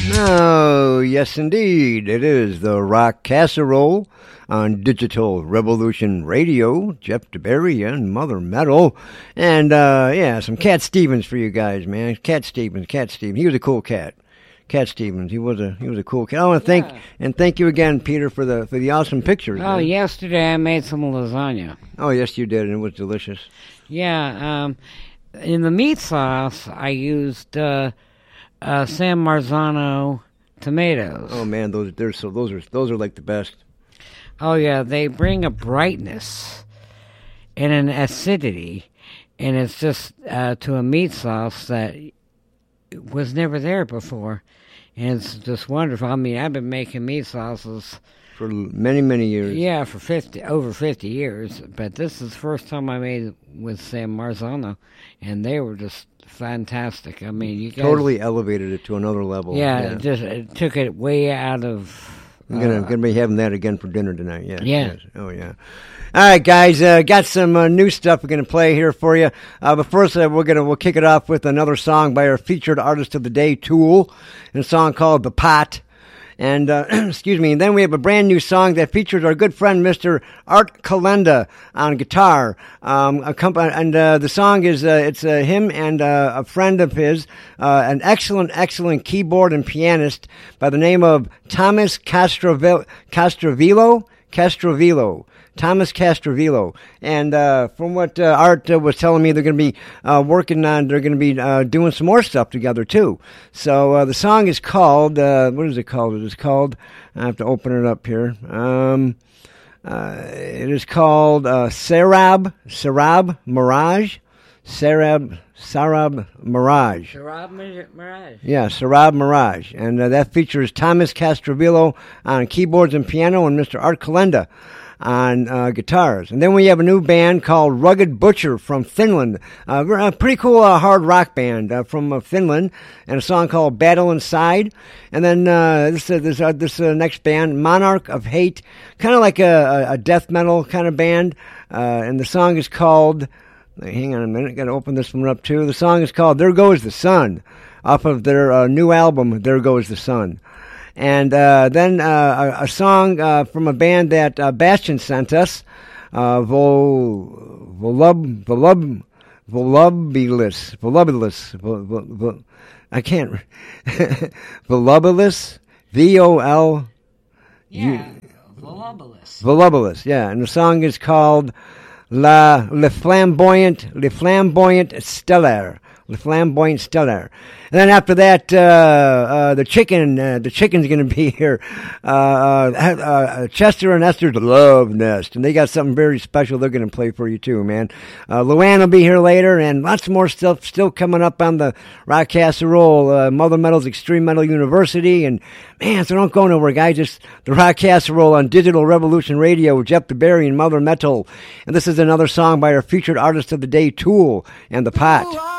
Oh, yes, indeed. It is the Rock Casserole on Digital Revolution Radio. Jeff DeBerry and Mother Metal. And, some Cat Stevens for you guys, man. Cat Stevens. He was a cool cat. Cat Stevens. He was a cool cat. I want to thank you again, Peter, for the awesome pictures. Oh, man. Yesterday I made some lasagna. Oh, yes, you did, and it was delicious. Yeah, in the meat sauce I used San Marzano tomatoes. Oh man, those are like the best. Oh yeah, they bring a brightness and an acidity, and it's just to a meat sauce that was never there before, and it's just wonderful. I mean, I've been making meat sauces for many years. Yeah, for over 50 years, but this is the first time I made it with San Marzano, and they were just fantastic. I mean, you guys totally elevated it to another level. Yeah, it took it way out of. I'm gonna be having that again for dinner tonight. Yeah. Yeah. Yes. Oh yeah. All right, guys. Got some new stuff we're gonna play here for you. But first, we'll kick it off with another song by our featured artist of the day, Tool, and a song called "The Pot." And excuse me. And then we have a brand new song that features our good friend Mr. Art Calenda on guitar. The song is it's him and a friend of his, an excellent keyboard and pianist by the name of Thomas Castrovillo. Thomas Castrovillo. And from what Art was telling me, they're going to be doing some more stuff together too. So the song is called, what is it called? It is called, I have to open it up here. It is called Sarab Mirage. Sarab Mirage. Yeah, Sarab Mirage. And that features Thomas Castrovillo on keyboards and piano and Mr. Art Calenda on guitars. And then we have a new band called Rugged Butcher from Finland. A pretty cool hard rock band from Finland, and a song called Battle Inside. And then this next band, Monarch of Hate, kind of like a death metal kind of band. And the song is called, hang on a minute, got to open this one up too. The song is called There Goes the Sun, off of their new album, There Goes the Sun. And then a song from a band that Bastian sent us, Volubilis. I can't. Volubilis. V-O-L. Yeah, Volubilis. Volubilis, yeah. And the song is called Le Flamboyant Stellaire. Le Flamboyant Stellaire. And then after that, the chicken's going to be here. Chester and Esther's Love Nest. And they got something very special they're going to play for you too, man. Luann will be here later, and lots more stuff still coming up on the Rock Casserole, Mother Metal's Extreme Metal University. And man, so don't go nowhere, guys. Just the Rock Casserole on Digital Revolution Radio with Jeff DeBerry and Mother Metal. And this is another song by our featured artist of the day, Tool, and The Pot.